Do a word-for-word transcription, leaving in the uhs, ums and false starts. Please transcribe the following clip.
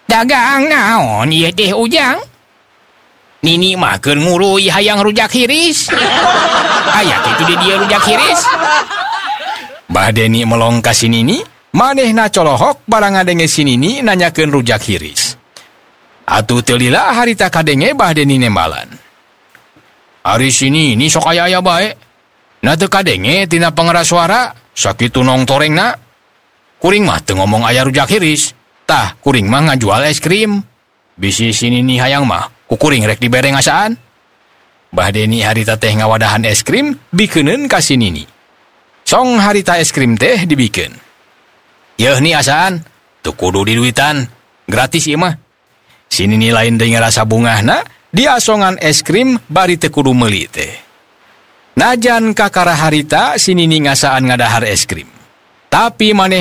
Dagang naon ieu teh Ujang? Nini mah keur ngurui hayang rujak hiris. Aya kitu di dieu rujak hiris. Bah Deni melong ka si Nini, manehna colohok barang ngadenge si Nini nanyakeun rujak hiris. Atuh teu lila harita kadenge bah Deni nembalan. Ari si Nini sok aya-aya bae. Na teu kadenge tina pengeras suara, sakitu nong torengna. Kuring mah teu ngomong aya rujak hiris. Tah, kuring mah ngajual es krim. Bisi si Nini hayang mah, kukuring rek dibere ngasaan. Bah Deni harita teh ngawadahan es krim, bikeuneun ka si Nini. Song harita es krim teh dibikeun. Yeuh nih asaan, teu kudu diduitan, gratis ieu mah. Si Nini lain deui ngarasa bungahna, diasongan es krim bari teu kudu meuli teh. Najan kakara harita si Nini ngasaan ngadahar es krim. Tapi maneh